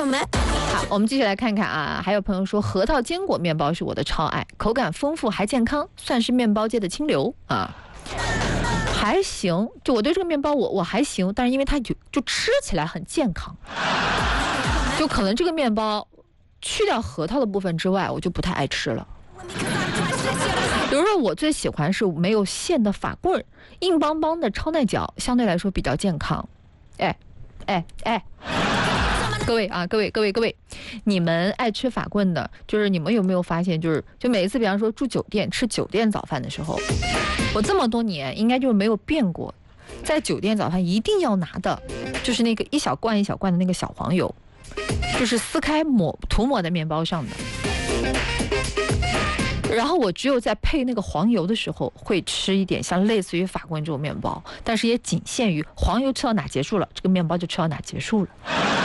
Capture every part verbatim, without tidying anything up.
好，我们继续来看看啊，还有朋友说核桃坚果面包是我的超爱，口感丰富还健康，算是面包界的清流啊。还行，就我对这个面包我我还行，但是因为它就就吃起来很健康，就可能这个面包去掉核桃的部分之外，我就不太爱吃了。比如说我最喜欢是没有馅的法棍，硬邦邦的超耐嚼，相对来说比较健康。哎哎哎，各位啊，各位各位各位，你们爱吃法棍的，就是你们有没有发现，就是就每一次比方说住酒店吃酒店早饭的时候，我这么多年应该就是没有变过，在酒店早饭一定要拿的就是那个一小罐一小罐的那个小黄油，就是撕开抹涂抹在面包上的。然后我只有在配那个黄油的时候会吃一点像类似于法棍这种面包，但是也仅限于黄油吃到哪结束了，这个面包就吃到哪结束了。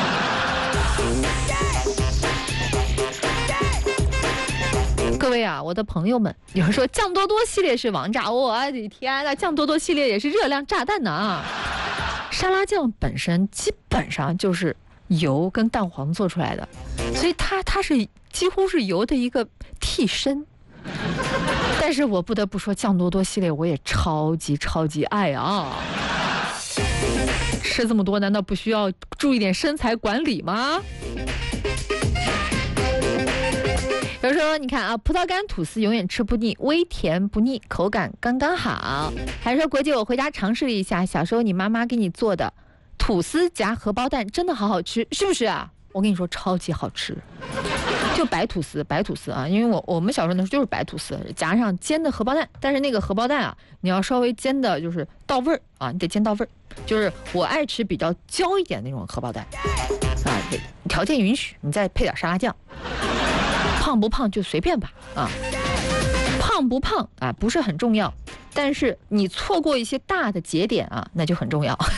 各位啊，我的朋友们，有人说酱多多系列是王炸，我的天呐，酱多多系列也是热量炸弹呢啊！沙拉酱本身基本上就是油跟蛋黄做出来的，所以它它是几乎是油的一个替身。但是我不得不说，酱多多系列我也超级超级爱啊！吃这么多，难道不需要注意点身材管理吗？比如说，你看啊，葡萄干吐司永远吃不腻，微甜不腻，口感刚刚好。还说国姐，我回家尝试了一下，小时候你妈妈给你做的吐司夹荷包蛋，真的好好吃，是不是啊？我跟你说，超级好吃。就白吐司，白吐司啊，因为我我们小时候那时候就是白吐司，夹上煎的荷包蛋，但是那个荷包蛋啊，你要稍微煎的就是到味儿啊，你得煎到味儿。就是我爱吃比较焦一点那种荷包蛋啊，条件允许，你再配点沙拉酱。胖不胖就随便吧啊，胖不胖啊不是很重要，但是你错过一些大的节点啊，那就很重要。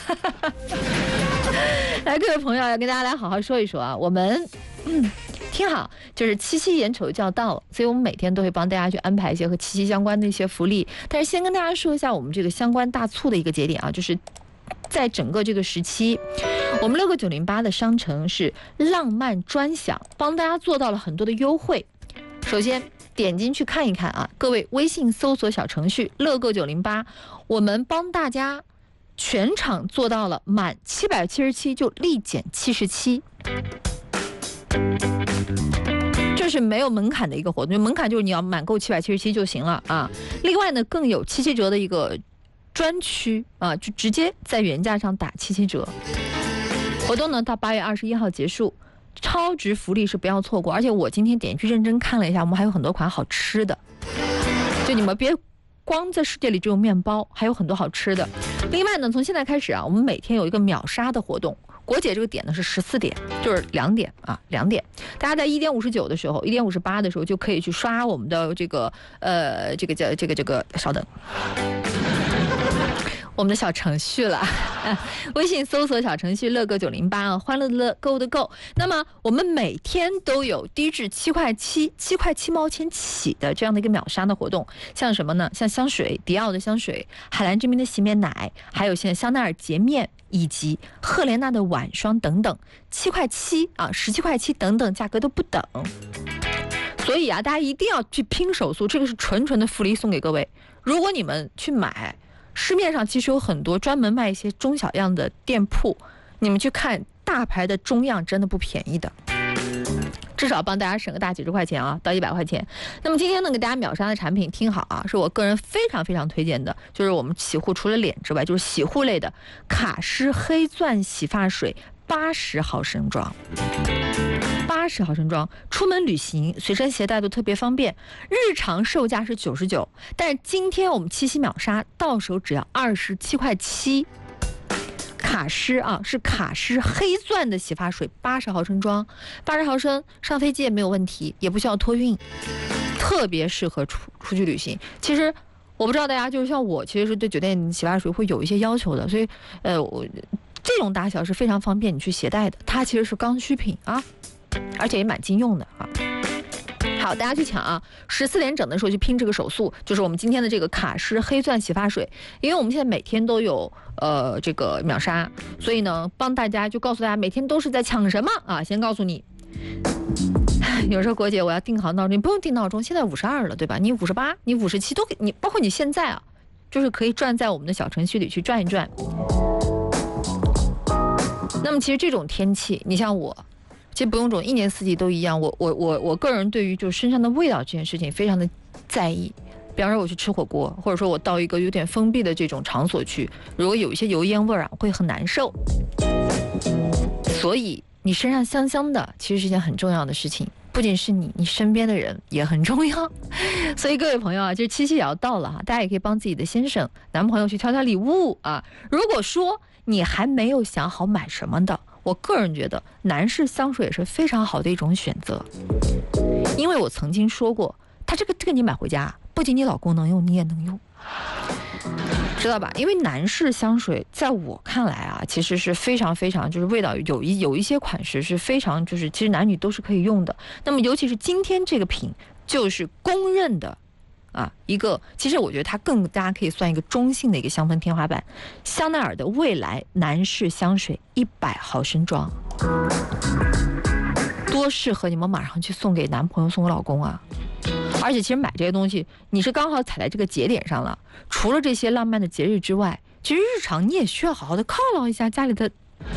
来，各位朋友，要跟大家来好好说一说啊，我们嗯。听好，就是七夕眼瞅就要到了，所以我们每天都会帮大家去安排一些和七夕相关的一些福利。但是先跟大家说一下我们这个相关大促的一个节点啊，就是在整个这个时期，我们六个九零八的商城是浪漫专享，帮大家做到了很多的优惠。首先点进去看一看啊，各位微信搜索小程序乐购九零八，我们帮大家全场做到了满七百七十七就立减七十七。这是没有门槛的一个活动，门槛就是你要满购七百七十七就行了啊。另外呢，更有七七折的一个专区啊，就直接在原价上打七七折。活动呢到八月二十一号结束，超值福利是不要错过。而且我今天点进去认真看了一下，我们还有很多款好吃的，就你们别光在世界里只有面包，还有很多好吃的。另外呢，从现在开始啊，我们每天有一个秒杀的活动。国姐这个点呢是十四点，就是两点啊，两点。大家在一点五十九的时候，一点五十八的时候就可以去刷我们的这个呃，这个叫这个这个，稍等。我们的小程序了，微信搜索小程序乐购九零八啊，欢乐的乐，购物的购。那么我们每天都有低至七块七、七块七毛钱起的这样的一个秒杀的活动，像什么呢？像香水，迪奥的香水，海蓝之谜的洗面奶，还有现在香奈儿洁面以及赫莲娜的晚霜等等，七块七啊，十七块七等等，价格都不等。所以啊，大家一定要去拼手速，这个是纯纯的福利送给各位。如果你们去买，市面上其实有很多专门卖一些中小样的店铺，你们去看大牌的中样真的不便宜的，至少帮大家省个大几十块钱啊，到一百块钱。那么今天呢，给大家秒杀的产品，听好啊，是我个人非常非常推荐的，就是我们洗护除了脸之外，就是洗护类的卡诗黑钻洗发水八十毫升装。八十毫升装，出门旅行随身携带都特别方便。日常售价是九十九，但是今天我们七夕秒杀，到手只要二十七块七。卡诗啊，是卡诗黑钻的洗发水，八十毫升装，八十毫升上飞机也没有问题，也不需要托运，特别适合出出去旅行。其实我不知道大家，就是像我，其实是对酒店洗发水会有一些要求的，所以呃，我这种大小是非常方便你去携带的。它其实是刚需品啊。而且也蛮经用的啊。 好，大家去抢啊！十四点整的时候去拼这个手速，就是我们今天的这个卡诗黑钻洗发水，因为我们现在每天都有呃这个秒杀，所以呢，帮大家就告诉大家每天都是在抢什么啊！先告诉你，有时候国姐我要定好闹钟，你不用定闹钟，现在五十二了，对吧？你五十八，你五十七都你，包括你现在啊，就是可以转在我们的小程序里去转一转。那么其实这种天气，你像我。其实不用种，一年四季都一样。我我我我个人对于就是身上的味道这件事情非常的在意。比方说我去吃火锅，或者说我到一个有点封闭的这种场所去，如果有一些油烟味儿啊，会很难受。所以你身上香香的，其实是一件很重要的事情。不仅是你，你身边的人也很重要。所以各位朋友啊，这七夕也要到了哈，大家也可以帮自己的先生、男朋友去挑挑礼物啊。如果说你还没有想好买什么的，我个人觉得男士香水也是非常好的一种选择，因为我曾经说过，它这个这个你买回家，不仅你老公能用，你也能用，知道吧？因为男士香水在我看来啊，其实是非常非常就是味道有一有一些款式是非常就是其实男女都是可以用的。那么尤其是今天这个品，就是公认的。啊，一个其实我觉得它更大家可以算一个中性的一个香氛天花板，香奈儿的未来男士香水一百毫升装，多适合你们马上去送给男朋友、送给老公啊！而且其实买这些东西，你是刚好踩在这个节点上了。除了这些浪漫的节日之外，其实日常你也需要好好的犒劳一下家里的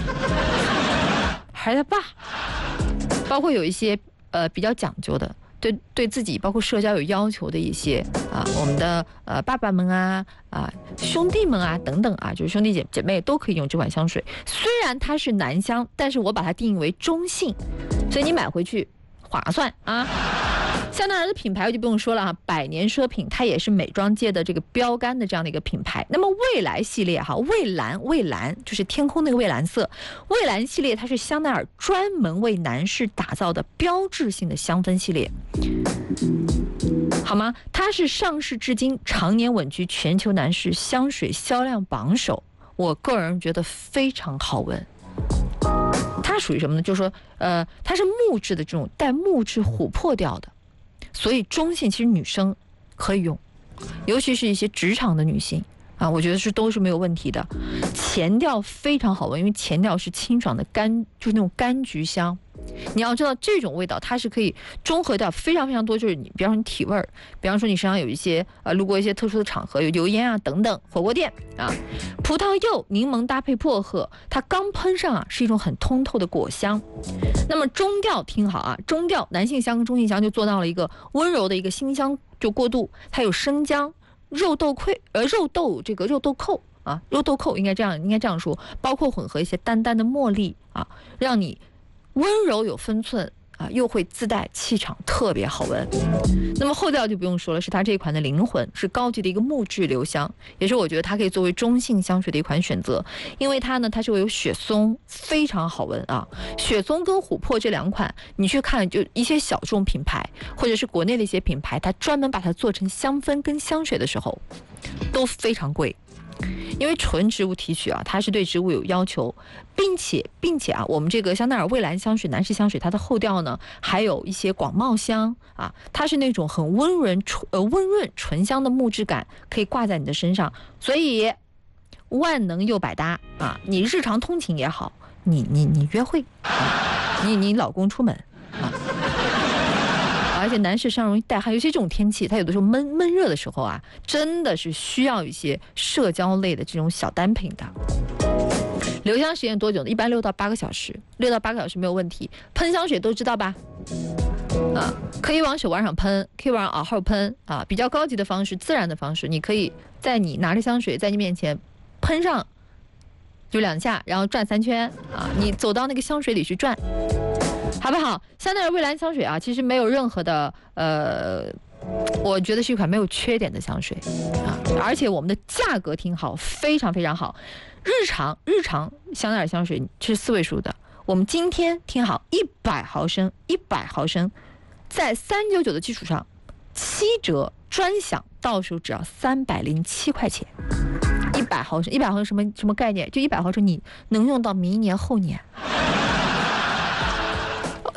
孩子爸，包括有一些呃比较讲究的。对对自己包括社交有要求的一些啊，我们的呃爸爸们啊啊兄弟们啊等等啊，就是兄弟姐姐妹都可以用这款香水。虽然它是男香，但是我把它定义为中性，所以你买回去划算啊。香奈儿的品牌我就不用说了哈，百年奢品，它也是美妆界的这个标杆的这样的一个品牌。那么蔚来系列哈，蔚蓝蔚蓝就是天空那个蔚蓝色，蔚蓝系列它是香奈儿专门为男士打造的标志性的香氛系列，好吗？它是上市至今常年稳居全球男士香水销量榜首，我个人觉得非常好闻。它属于什么呢？就是说，呃，它是木质的这种带木质琥珀调的。所以中性其实女生可以用，尤其是一些职场的女性啊，我觉得是都是没有问题的。前调非常好闻，因为前调是清爽的柑，就是那种柑橘香。你要知道这种味道它是可以中和掉非常非常多，就是你比方说你体味儿，比方说你身上有一些呃路过一些特殊的场合有油烟啊等等，火锅店啊，葡萄柚柠檬搭配薄荷，它刚喷上啊是一种很通透的果香。那么中调听好啊，中调男性香跟中性香就做到了一个温柔的一个辛香就过渡，它有生姜、肉豆蔻呃肉豆这个肉豆蔻啊，肉豆蔻应该这样应该这样说，包括混合一些淡淡的茉莉啊，让你温柔有分寸啊，又会自带气场，特别好闻。那么后调就不用说了，是它这一款的灵魂，是高级的一个木质留香，也是我觉得它可以作为中性香水的一款选择，因为它呢它是有雪松，非常好闻啊。雪松跟琥珀这两款，你去看就一些小众品牌或者是国内的一些品牌，它专门把它做成香氛跟香水的时候，都非常贵。因为纯植物提取啊，它是对植物有要求，并且并且啊，我们这个香奈儿蔚蓝香水男士香水，它的后调呢还有一些广袤香啊，它是那种很温润纯呃温润醇香的木质感，可以挂在你的身上，所以万能又百搭啊！你日常通勤也好，你你你约会，啊、你你老公出门啊。而且男士身上容易带汗，尤其这种天气，它有的时候闷闷热的时候啊，真的是需要一些社交类的这种小单品的。留香时间多久呢？一般六到八个小时，六到八个小时没有问题。喷香水都知道吧？啊，可以往手腕上喷，可以往耳后喷啊。比较高级的方式，自然的方式，你可以在你拿着香水在你面前喷上，就两下，然后转三圈啊，你走到那个香水里去转。好不好？香奈儿蔚蓝香水啊，其实没有任何的呃，我觉得是一款没有缺点的香水啊，而且我们的价格挺好，非常非常好。日常日常香奈儿香水是四位数的，我们今天听好，一百毫升，一百毫升，在三九九的基础上，七折专享，到手只要三百零七块钱。一百毫升，一百毫升什么什么概念？就一百毫升，你能用到明年后年。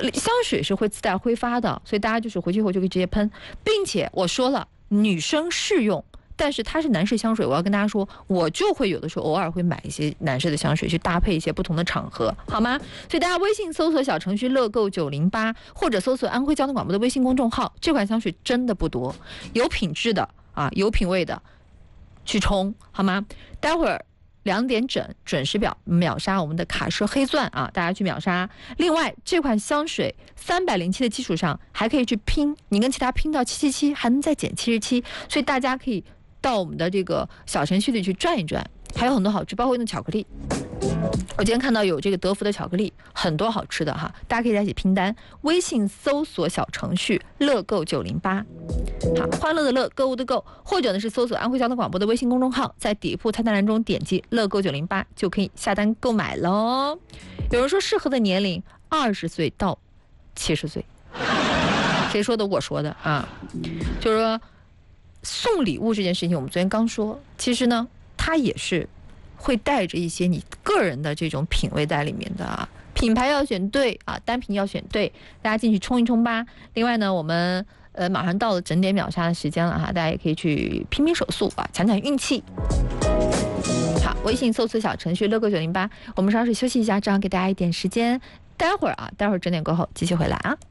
香水是会自带挥发的，所以大家就是回去以后就可以直接喷，并且我说了，女生适用。但是它是男士香水，我要跟大家说，我就会有的时候偶尔会买一些男士的香水去搭配一些不同的场合，好吗？所以大家微信搜索小程序乐购九零八，或者搜索安徽交通广播的微信公众号，这款香水真的不多，有品质的啊，有品味的，去冲好吗？待会儿两点整准时秒秒杀我们的卡诗黑钻啊，大家去秒杀。另外，这款香水三百零七的基础上还可以去拼，你跟其他拼到七七七，还能再减七十七，所以大家可以到我们的这个小程序里去转一转，还有很多好吃，包括那巧克力。我今天看到有这个德芙的巧克力，很多好吃的哈，大家可以在一起拼单。微信搜索小程序乐购九零八，好，欢乐的乐，购物的购，或者呢是搜索安徽交通广播的微信公众号，在底部菜单栏中点击乐购九零八就可以下单购买喽。有人说适合的年龄二十岁到七十岁，谁说的？我说的啊，就是说。送礼物这件事情，我们昨天刚说，其实呢，它也是会带着一些你个人的这种品味在里面的啊。品牌要选对啊，单品要选对，大家进去冲一冲吧。另外呢，我们呃马上到了整点秒杀的时间了哈，大家也可以去拼拼手速啊，抢抢运气。好，微信搜索小程序乐购九零八，我们稍事休息一下，正好给大家一点时间。待会儿啊，待会儿整点过后继续回来啊。